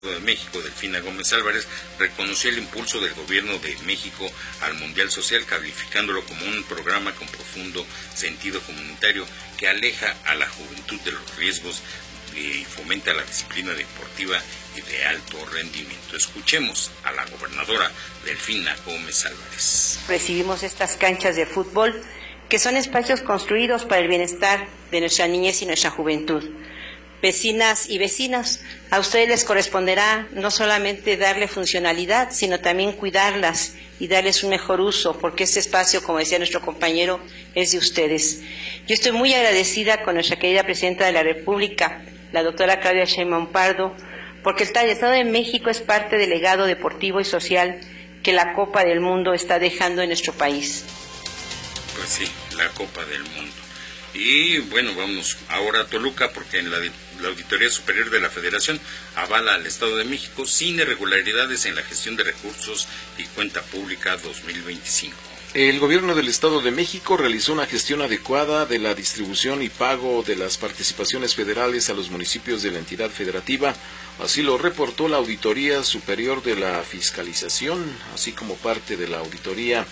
de México, Delfina Gómez Álvarez, reconoció el impulso del gobierno de México al Mundial Social, calificándolo como un programa con profundo sentido comunitario que aleja a la juventud de los riesgos y fomenta la disciplina deportiva y de alto rendimiento. Escuchemos a la gobernadora Delfina Gómez Álvarez. Recibimos estas canchas de fútbol que son espacios construidos para el bienestar de nuestra niñez y nuestra juventud. Vecinas y vecinos, a ustedes les corresponderá no solamente darle funcionalidad, sino también cuidarlas y darles un mejor uso, porque este espacio, como decía nuestro compañero, es de ustedes. Yo estoy muy agradecida con nuestra querida Presidenta de la República, la doctora Claudia Sheinbaum Pardo, porque el Estado de México es parte del legado deportivo y social que la Copa del Mundo está dejando en nuestro país. Pues sí, la Copa del Mundo. Y bueno, vamos ahora a Toluca, porque en la Auditoría Superior de la Federación avala al Estado de México sin irregularidades en la gestión de recursos y cuenta pública 2025. El gobierno del Estado de México realizó una gestión adecuada de la distribución y pago de las participaciones federales a los municipios de la entidad federativa. Así lo reportó la Auditoría Superior de la Fiscalización, así como parte de la Auditoría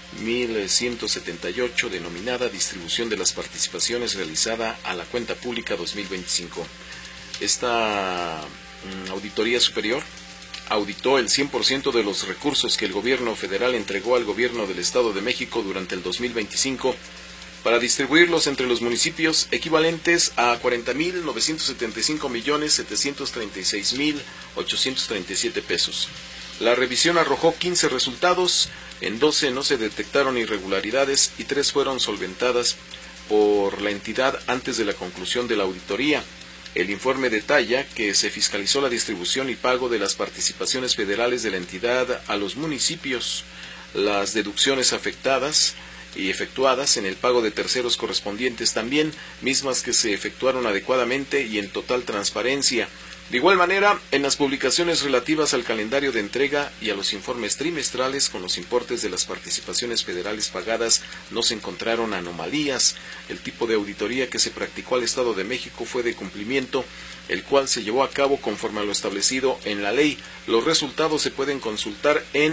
1178 denominada Distribución de las Participaciones realizada a la Cuenta Pública 2025. Esta Auditoría Superior auditó el 100% de los recursos que el gobierno federal entregó al gobierno del Estado de México durante el 2025 para distribuirlos entre los municipios, equivalentes a 40.975.736.837 pesos. La revisión arrojó 15 resultados, en 12 no se detectaron irregularidades y 3 fueron solventadas por la entidad antes de la conclusión de la auditoría. El informe detalla que se fiscalizó la distribución y pago de las participaciones federales de la entidad a los municipios, las deducciones afectadas y efectuadas en el pago de terceros correspondientes también, mismas que se efectuaron adecuadamente y en total transparencia. De igual manera, en las publicaciones relativas al calendario de entrega y a los informes trimestrales con los importes de las participaciones federales pagadas no se encontraron anomalías. El tipo de auditoría que se practicó al Estado de México fue de cumplimiento, el cual se llevó a cabo conforme a lo establecido en la ley. Los resultados se pueden consultar en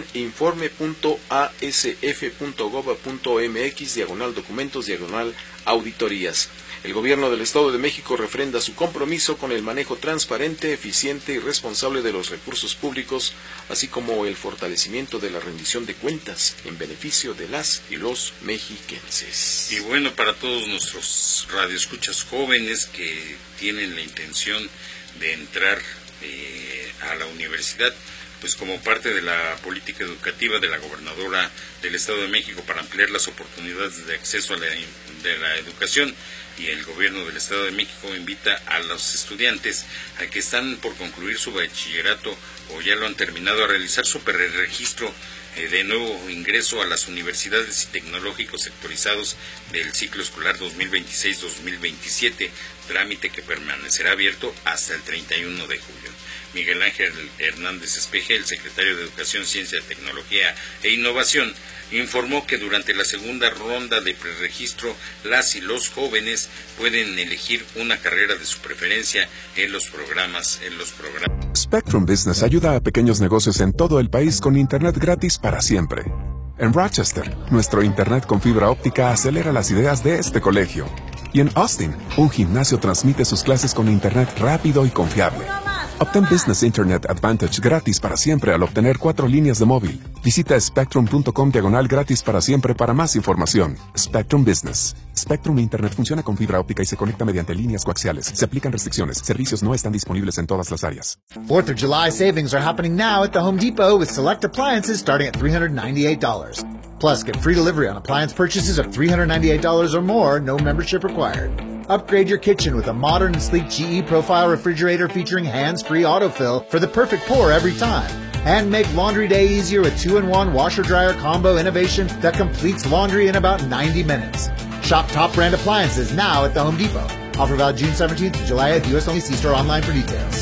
informe.asf.gov.mx/documentos/auditorías. El gobierno del Estado de México refrenda su compromiso con el manejo transparente, eficiente y responsable de los recursos públicos, así como el fortalecimiento de la rendición de cuentas en beneficio de las y los mexiquenses. Y bueno, para todos nuestros radioescuchas jóvenes que tienen la intención de entrar a la universidad, pues como parte de la política educativa de la gobernadora del Estado de México para ampliar las oportunidades de acceso a la educación, y el gobierno del Estado de México invita a los estudiantes a que están por concluir su bachillerato o ya lo han terminado a realizar su preregistro de nuevo ingreso a las universidades y tecnológicos sectorizados del ciclo escolar 2026-2027, trámite que permanecerá abierto hasta el 31 de julio. Miguel Ángel Hernández Espeje, el secretario de Educación, Ciencia, Tecnología e Innovación, informó que durante la segunda ronda de preregistro, las y los jóvenes pueden elegir una carrera de su preferencia en los programas. Spectrum Business ayuda a pequeños negocios en todo el país con internet gratis para siempre. En Rochester, nuestro internet con fibra óptica acelera las ideas de este colegio. Y en Austin, un gimnasio transmite sus clases con internet rápido y confiable. Obtén Business Internet Advantage gratis para siempre al obtener 4 líneas de móvil. Visita spectrum.com/gratis para siempre para más información. Spectrum Business. Spectrum Internet funciona con fibra óptica y se conecta mediante líneas coaxiales. Se aplican restricciones. Servicios no están disponibles en todas las áreas. 4th of July savings are happening now at the Home Depot with select appliances starting at $398. Plus, get free delivery on appliance purchases of $398 or more, no membership required. Upgrade your kitchen with a modern and sleek GE Profile refrigerator featuring hands-free autofill for the perfect pour every time. And make laundry day easier with 2-in-1 washer-dryer combo innovation that completes laundry in about 90 minutes. Shop top brand appliances now at the Home Depot. Offer valid June 17th to July 8th, U.S. only. See store online for details.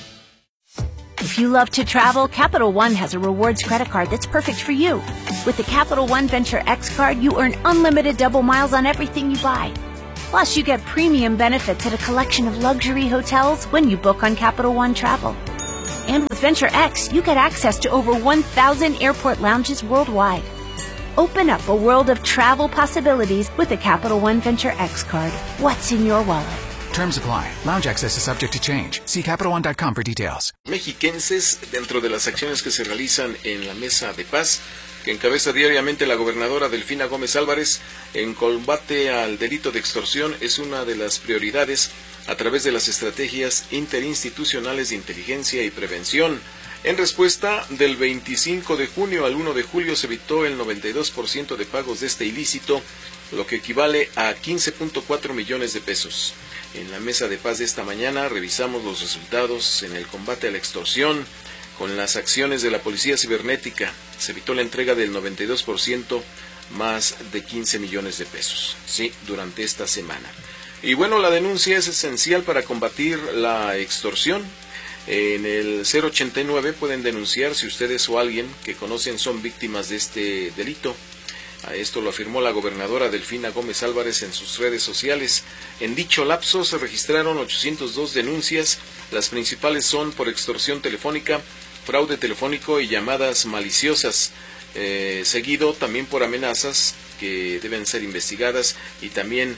If you love to travel, Capital One has a rewards credit card that's perfect for you. With the Capital One Venture X card, you earn unlimited double miles on everything you buy. Plus, you get premium benefits at a collection of luxury hotels when you book on Capital One Travel. And With Venture X, you get access to over 1,000 airport lounges worldwide. Open up a world of travel possibilities with the Capital One Venture X card. What's in your wallet? Terms apply. Lounge access is subject to change. See CapitalOne.com for details. Mexiquenses, dentro de las acciones que se realizan en la Mesa de Paz, que encabeza diariamente la gobernadora Delfina Gómez Álvarez, en combate al delito de extorsión es una de las prioridades a través de las estrategias interinstitucionales de inteligencia y prevención. En respuesta, del 25 de junio al 1 de julio se evitó el 92% de pagos de este ilícito, lo que equivale a 15.4 millones de pesos. En la Mesa de Paz de esta mañana revisamos los resultados en el combate a la extorsión con las acciones de la Policía Cibernética. Se evitó la entrega del 92%, más de 15 millones de pesos, sí, durante esta semana. Y bueno, la denuncia es esencial para combatir la extorsión. En el 089 pueden denunciar si ustedes o alguien que conocen son víctimas de este delito. A esto lo afirmó la gobernadora Delfina Gómez Álvarez en sus redes sociales. En dicho lapso se registraron 802 denuncias. Las principales son por extorsión telefónica, fraude telefónico y llamadas maliciosas, seguido también por amenazas que deben ser investigadas y también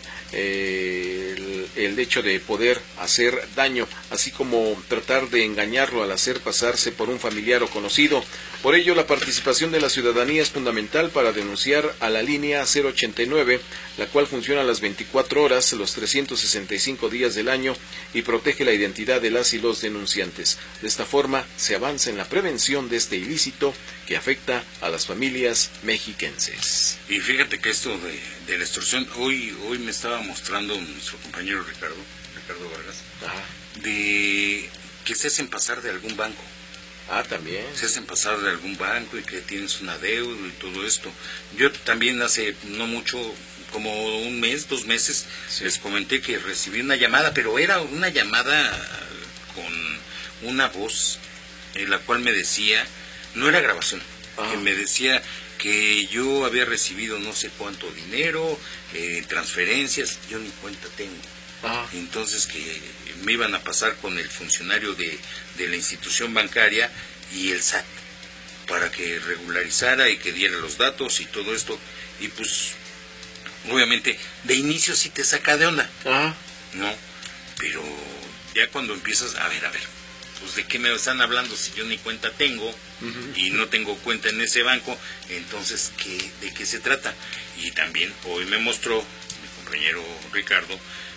el hecho de poder hacer daño, así como tratar de engañarlo al hacer pasarse por un familiar o conocido. Por ello, la participación de la ciudadanía es fundamental para denunciar a la línea 089, la cual funciona a las 24 horas, los 365 días del año y protege la identidad de las y los denunciantes. De esta forma, se avanza en la prevención de este ilícito que afecta a las familias mexiquenses. Y fíjate que esto de la extorsión, hoy me estaba mostrando nuestro compañero Ricardo Vargas, de que se hacen pasar de algún banco. Ah, también. Se hacen pasar de algún banco y que tienes una deuda y todo esto. Yo también hace no mucho, como un mes, 2 meses, sí, les comenté que recibí una llamada, pero era una llamada con una voz en la cual me decía, no era grabación, que me decía que yo había recibido no sé cuánto dinero, transferencias, yo ni cuenta tengo. Entonces que me iban a pasar con el funcionario de la institución bancaria y el SAT para que regularizara y que diera los datos y todo esto. Y pues obviamente de inicio sí te saca de onda, ¿no? Pero ya cuando empiezas a ver, pues de qué me están hablando si yo ni cuenta tengo y no tengo cuenta en ese banco, entonces ¿de qué se trata? Y también hoy me mostró mi compañero Ricardo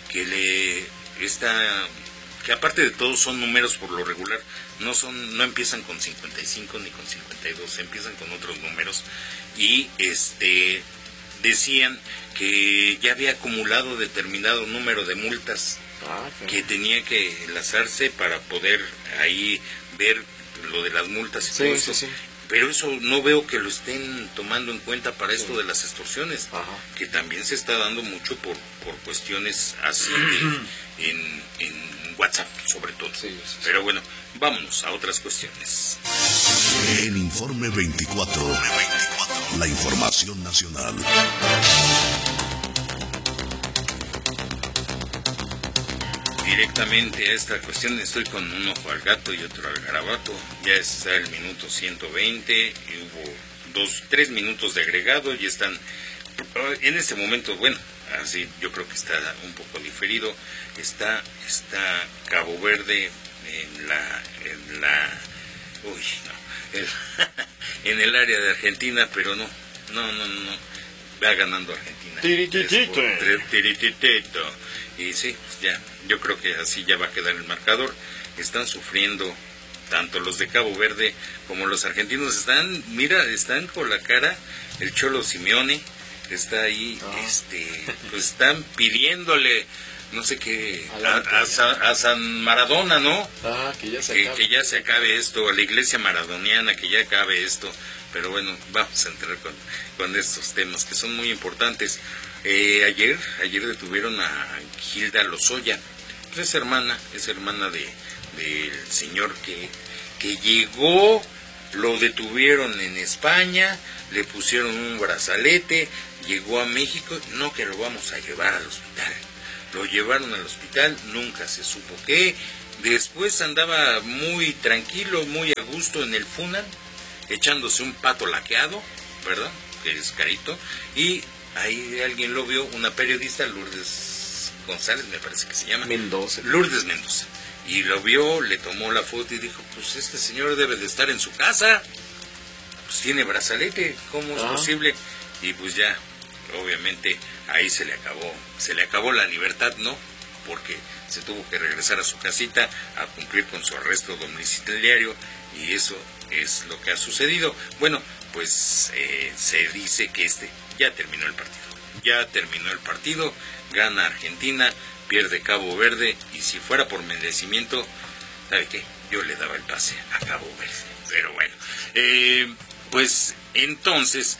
que aparte de todo son números por lo regular, no empiezan con 55 ni con 52, empiezan con otros números y decían que ya había acumulado determinado número de multas que tenía que enlazarse para poder ahí ver lo de las multas y todo eso. Sí. Pero eso no veo que lo estén tomando en cuenta para esto de las extorsiones, que también se está dando mucho por cuestiones así en WhatsApp sobre todo. Pero bueno, vámonos a otras cuestiones. En Informe 24, la información nacional. Directamente a esta cuestión estoy con un ojo al gato y otro al garabato. Ya está el minuto 120 y hubo 3 minutos de agregado y están en este momento, bueno, así yo creo que está un poco diferido. Está Cabo Verde en el área de Argentina, pero no va ganando Argentina. Tirititito. Y sí, ya, yo creo que así ya va a quedar el marcador. Están sufriendo tanto los de Cabo Verde como los argentinos. Están con la cara. El Cholo Simeone está ahí, pues están pidiéndole, no sé qué, a San Maradona, ¿no? Que ya se acabe esto, a la iglesia maradoniana, que ya acabe esto. Pero bueno, vamos a entrar con estos temas que son muy importantes. Ayer detuvieron a Gilda Lozoya, pues es hermana del señor que llegó, lo detuvieron en España, le pusieron un brazalete, llegó a México, no que lo vamos a llevar al hospital. Lo llevaron al hospital, nunca se supo qué, Después andaba muy tranquilo, muy a gusto en el funeral, echándose un pato laqueado, ¿verdad? Que es carito. Y ahí alguien lo vio, una periodista, Lourdes González, me parece que se llama. Mendoza. Lourdes Mendoza. Y lo vio, le tomó la foto y dijo, pues este señor debe de estar en su casa. Pues tiene brazalete, ¿cómo es posible? Y pues ya, obviamente, ahí se le acabó la libertad, ¿no? Porque se tuvo que regresar a su casita a cumplir con su arresto domiciliario, y eso es lo que ha sucedido. Bueno, pues se dice que ya terminó el partido, gana Argentina, pierde Cabo Verde, y si fuera por merecimiento, ¿sabe qué? Yo le daba el pase a Cabo Verde. Pero bueno, pues entonces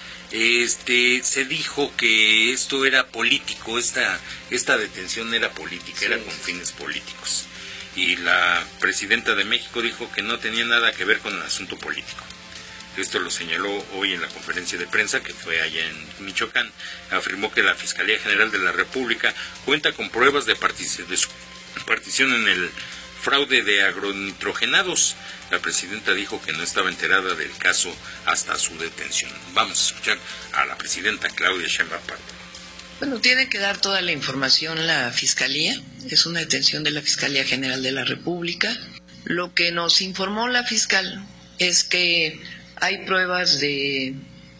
se dijo que esto era político, esta detención era política, sí, era con fines políticos, y la presidenta de México dijo que no tenía nada que ver con el asunto político. Esto lo señaló hoy en la conferencia de prensa que fue allá en Michoacán. Afirmó que la Fiscalía General de la República cuenta con pruebas de su participación en el fraude de agronitrogenados. La presidenta dijo que no estaba enterada del caso hasta su detención. Vamos a escuchar a la presidenta Claudia Sheinbaum Pardo. Bueno, tiene que dar toda la información la Fiscalía. Es una detención de la Fiscalía General de la República. Lo que nos informó la fiscal es que hay pruebas de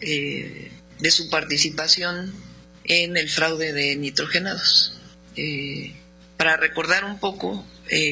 su participación en el fraude de nitrogenados. Para recordar un poco,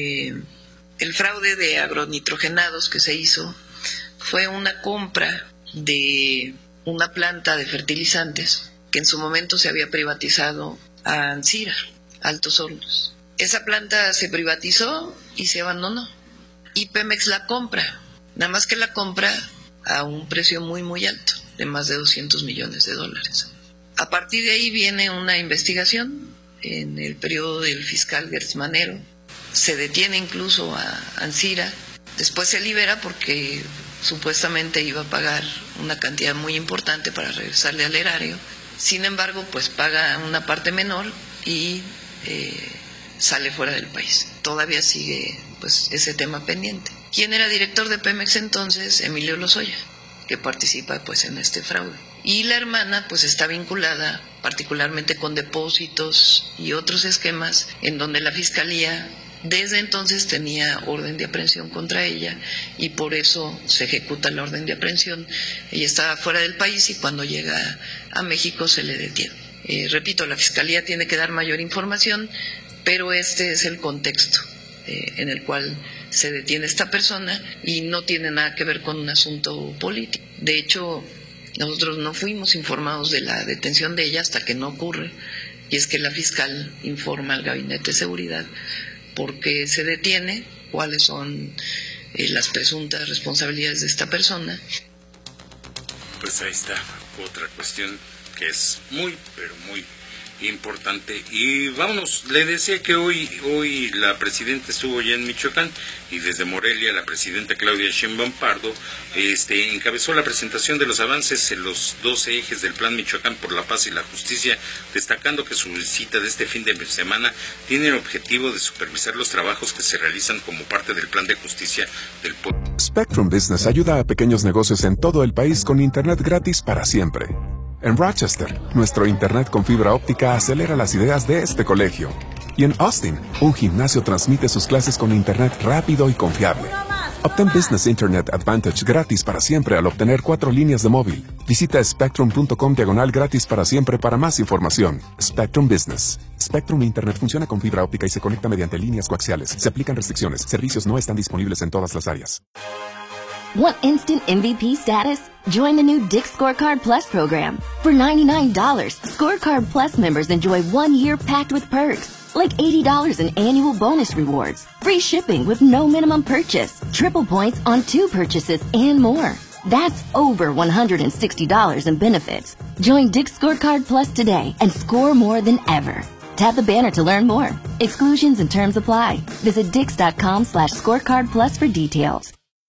el fraude de agronitrogenados que se hizo fue una compra de una planta de fertilizantes que en su momento se había privatizado a Ancira, Altos Hornos. Esa planta se privatizó y se abandonó, y Pemex la compra, nada más que la compra a un precio muy muy alto, de más de $200 millones. A partir de ahí viene una investigación en el periodo del fiscal Gertz Manero. Se detiene incluso a Ancira, después se libera porque supuestamente iba a pagar una cantidad muy importante para regresarle al erario. Sin embargo, pues paga una parte menor y sale fuera del país. Todavía sigue pues ese tema pendiente. ¿Quién era director de Pemex entonces? Emilio Lozoya, que participa pues en este fraude. Y la hermana pues está vinculada particularmente con depósitos y otros esquemas en donde la Fiscalía desde entonces tenía orden de aprehensión contra ella, y por eso se ejecuta la orden de aprehensión. Ella estaba fuera del país y cuando llega a México se le detiene. Repito, la Fiscalía tiene que dar mayor información, pero este es el contexto en el cual se detiene esta persona, y no tiene nada que ver con un asunto político. De hecho, nosotros no fuimos informados de la detención de ella hasta que no ocurre, y es que la fiscal informa al Gabinete de Seguridad porque se detiene, cuáles son las presuntas responsabilidades de esta persona. Pues ahí está otra cuestión que es muy, pero muy importante. Y vámonos, le decía que hoy la presidenta estuvo ya en Michoacán, y desde Morelia la presidenta Claudia Sheinbaum Pardo encabezó la presentación de los avances en los 12 ejes del Plan Michoacán por la Paz y la Justicia, destacando que su visita de este fin de semana tiene el objetivo de supervisar los trabajos que se realizan como parte del Plan de Justicia del pueblo. Spectrum Business ayuda a pequeños negocios en todo el país con internet gratis para siempre. En Rochester, nuestro internet con fibra óptica acelera las ideas de este colegio. Y en Austin, un gimnasio transmite sus clases con internet rápido y confiable. Obtén Business Internet Advantage gratis para siempre al obtener 4 líneas de móvil. Visita spectrum.com/gratis para siempre para más información. Spectrum Business. Spectrum Internet funciona con fibra óptica y se conecta mediante líneas coaxiales. Se aplican restricciones. Servicios no están disponibles en todas las áreas. Want instant MVP status? Join the new Dick's Scorecard Plus program. For $99, Scorecard Plus members enjoy 1 year packed with perks, like $80 in annual bonus rewards, free shipping with no minimum purchase, triple points on 2 purchases, and more. That's over $160 in benefits. Join Dick's Scorecard Plus today and score more than ever. Tap the banner to learn more. Exclusions and terms apply. Visit Dix.com/scorecard plus for details.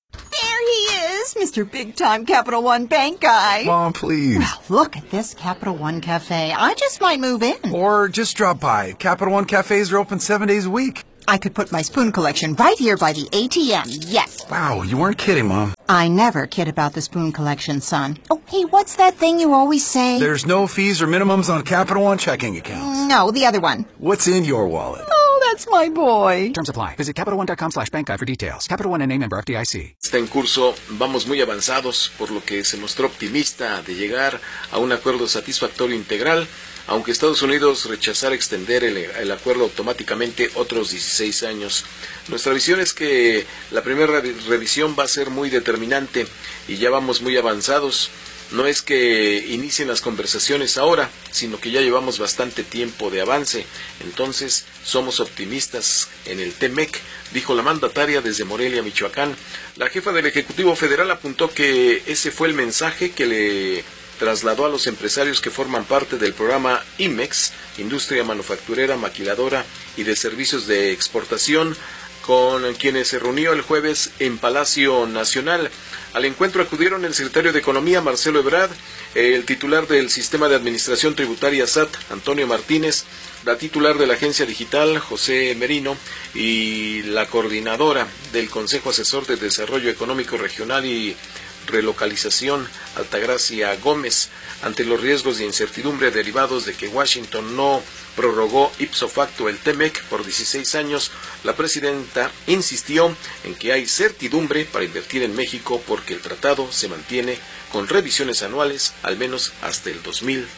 Mr. Big-Time Capital One Bank guy. Mom, please. Well, look at this Capital One Cafe. I just might move in. Or just drop by. Capital One Cafes are open 7 days a week. I could put my spoon collection right here by the ATM, yes. Wow, you weren't kidding, Mom. I never kid about the spoon collection, son. Oh, hey, what's that thing you always say? There's no fees or minimums on Capital One checking accounts. No, the other one. What's in your wallet? Oh, that's my boy. Terms apply. Visit CapitalOne.com/bank guide for details. Capital One, a member FDIC. Está en curso, vamos muy avanzados, por lo que se mostró optimista de llegar a un acuerdo satisfactorio integral, aunque Estados Unidos rechazara extender el acuerdo automáticamente otros 16 años. Nuestra visión es que la primera revisión va a ser muy determinante y ya vamos muy avanzados. No es que inicien las conversaciones ahora, sino que ya llevamos bastante tiempo de avance. Entonces, somos optimistas en el TEMEC, dijo la mandataria desde Morelia, Michoacán. La jefa del Ejecutivo Federal apuntó que ese fue el mensaje que le trasladó a los empresarios que forman parte del programa IMEX, Industria Manufacturera, Maquiladora y de Servicios de Exportación, con quienes se reunió el jueves en Palacio Nacional. Al encuentro acudieron el secretario de Economía, Marcelo Ebrard, el titular del Sistema de Administración Tributaria SAT, Antonio Martínez, la titular de la Agencia Digital, José Merino, y la coordinadora del Consejo Asesor de Desarrollo Económico Regional y Relocalización, Altagracia Gómez. Ante los riesgos de incertidumbre derivados de que Washington no prorrogó ipso facto el TEMEC por 16 años, la presidenta insistió en que hay certidumbre para invertir en México porque el tratado se mantiene con revisiones anuales al menos hasta el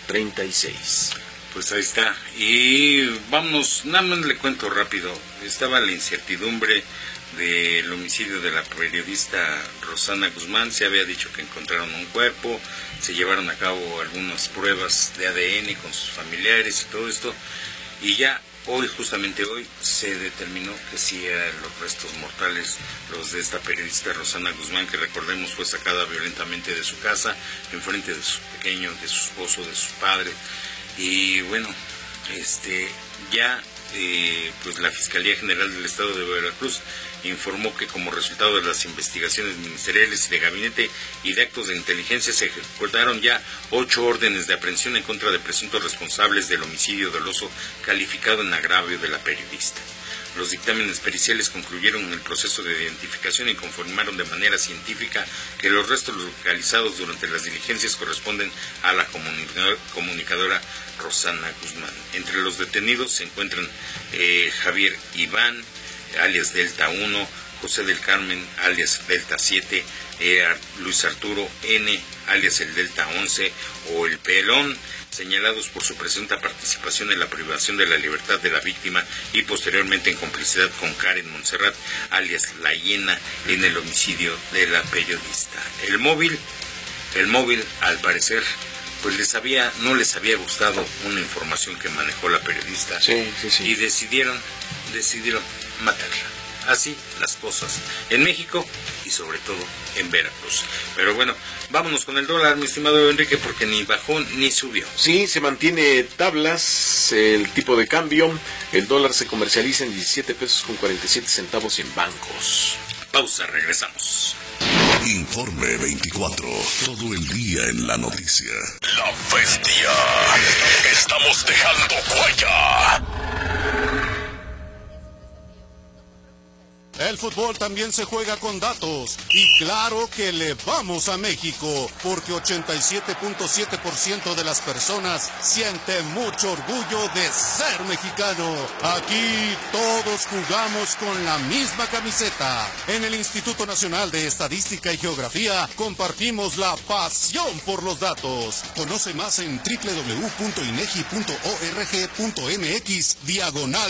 2036. Pues ahí está. Y vamos, nada más le cuento rápido. Estaba la incertidumbre del homicidio de la periodista Rosana Guzmán. Se había dicho que encontraron un cuerpo, se llevaron a cabo algunas pruebas de ADN con sus familiares y todo esto, y ya hoy, justamente hoy, se determinó que sí eran los restos mortales los de esta periodista Rosana Guzmán, que recordemos fue sacada violentamente de su casa, enfrente de su pequeño, de su esposo, de sus padres. Y bueno, ya pues la Fiscalía General del Estado de Veracruz informó que como resultado de las investigaciones ministeriales y de gabinete y de actos de inteligencia se ejecutaron ya 8 órdenes de aprehensión en contra de presuntos responsables del homicidio doloso calificado en agravio de la periodista. Los dictámenes periciales concluyeron el proceso de identificación y confirmaron de manera científica que los restos localizados durante las diligencias corresponden a la comunicadora Rosana Guzmán. Entre los detenidos se encuentran Javier Iván, alias Delta 1, José del Carmen, alias Delta 7, Luis Arturo N., alias el Delta 11, o el Pelón, señalados por su presunta participación en la privación de la libertad de la víctima y posteriormente en complicidad con Karen Montserrat, alias La Hiena, en el homicidio de la periodista. El móvil, al parecer, pues no les había gustado una información que manejó la periodista. Sí. Y decidieron matarla. Así las cosas en México y sobre todo en Veracruz. Pero bueno, vámonos con el dólar, mi estimado Enrique, porque ni bajó ni subió. Sí, se mantiene tablas el tipo de cambio. El dólar se comercializa en 17 pesos con 47 centavos en bancos. Pausa, regresamos. Informe 24. Todo el día en la noticia. La bestia. Estamos dejando huella. El fútbol también se juega con datos y claro que le vamos a México porque 87.7% de las personas siente mucho orgullo de ser mexicano. Aquí todos jugamos con la misma camiseta. En el Instituto Nacional de Estadística y Geografía compartimos la pasión por los datos. Conoce más en www.inegi.org.mx/.